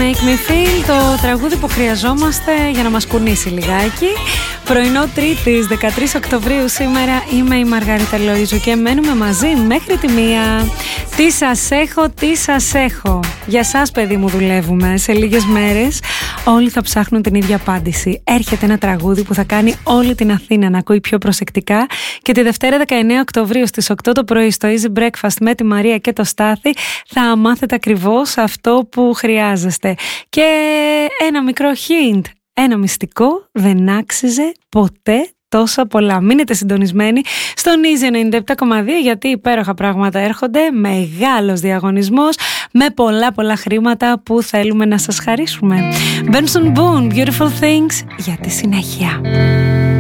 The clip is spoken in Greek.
Make Me Feel, το τραγούδι που χρειαζόμαστε για να μας κουνήσει λιγάκι. Πρωινό Τρίτης, 13 Οκτωβρίου σήμερα. Είμαι η Μαργαρίτα Λοΐζου και μένουμε μαζί μέχρι τη 1. Τι σας έχω, τι σας έχω. Για σας, παιδί μου, δουλεύουμε. Σε λίγες μέρες όλοι θα ψάχνουν την ίδια απάντηση. Έρχεται ένα τραγούδι που θα κάνει όλη την Αθήνα να ακούει πιο προσεκτικά και τη Δευτέρα 19 Οκτωβρίου στις 8 το πρωί στο Easy Breakfast με τη Μαρία και το Στάθη θα μάθετε ακριβώς αυτό που χρειάζεστε. Και ένα μικρό hint, ένα μυστικό, δεν άξιζε ποτέ τόσα πολλά. Μείνετε συντονισμένοι στον Easy 97,2 γιατί υπέροχα πράγματα έρχονται, μεγάλος διαγωνισμός με πολλά χρήματα που θέλουμε να σας χαρίσουμε. Benson Boone, Beautiful Things, για τη συνέχεια.